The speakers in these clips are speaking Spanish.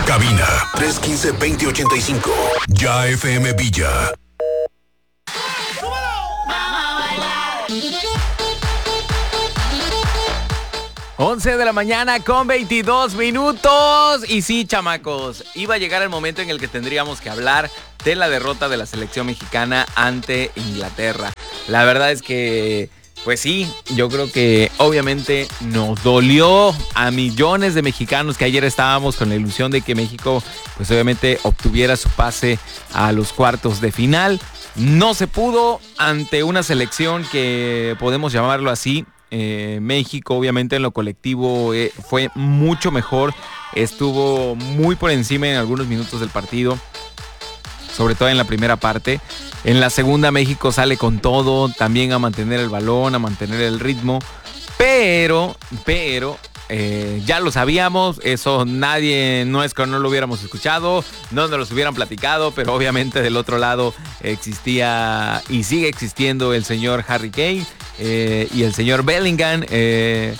Cabina 315-2085. Ya FM Villa. 11 de la mañana con 22 minutos. Y sí, chamacos, iba a llegar el momento en el que tendríamos que hablar de la derrota de la selección mexicana ante Inglaterra. La verdad es que, pues sí, yo creo que obviamente nos dolió a millones de mexicanos que ayer estábamos con la ilusión de que México, pues obviamente obtuviera su pase a los cuartos de final. No se pudo ante una selección que podemos llamarlo así. México obviamente en lo colectivo fue mucho mejor, estuvo muy por encima en algunos minutos del partido, sobre todo en la primera parte. En la segunda México sale con todo, también a mantener el balón, a mantener el ritmo, pero ya lo sabíamos, eso nadie, no es que no lo hubiéramos escuchado, no nos lo hubieran platicado, pero obviamente del otro lado existía y sigue existiendo el señor Harry Kane y el señor Bellingham, que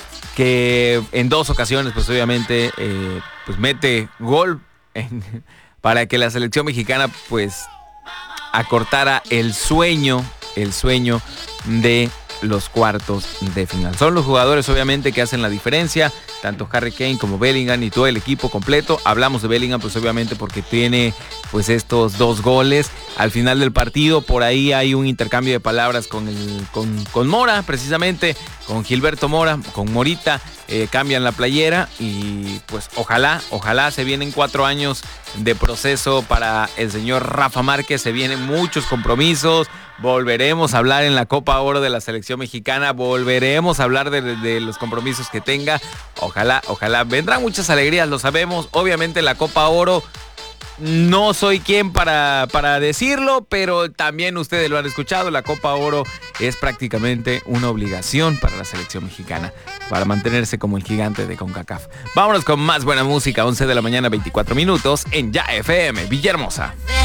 en dos ocasiones pues obviamente pues mete gol para que la selección mexicana pues acortara el sueño de los cuartos de final. Son los jugadores obviamente que hacen la diferencia, tanto Harry Kane como Bellingham y todo el equipo completo. Hablamos de Bellingham pues obviamente porque tiene pues estos dos goles. Al final del partido por ahí hay un intercambio de palabras con Mora, precisamente con Gilberto Mora, con Morita, cambian la playera y pues ojalá se vienen 4 años de proceso para el señor Rafa Márquez, se vienen muchos compromisos. Volveremos a hablar en la Copa Oro de la selección mexicana, volveremos a hablar de los compromisos que tenga. Ojalá, vendrán muchas alegrías, lo sabemos. Obviamente la Copa Oro, no soy quien para decirlo, pero también ustedes lo han escuchado, la Copa Oro es prácticamente una obligación para la selección mexicana, para mantenerse como el gigante de CONCACAF. Vámonos con más buena música, 11 de la mañana, 24 minutos, en Ya FM Villahermosa.